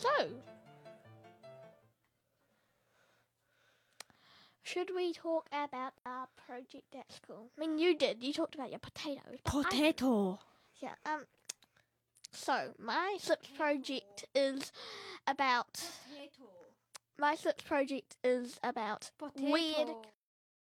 So, should we talk about our project at school? I mean, you did. You talked about your potatoes. Potato. Yeah. So my sixth project is about. Potato. My sixth project is about weird.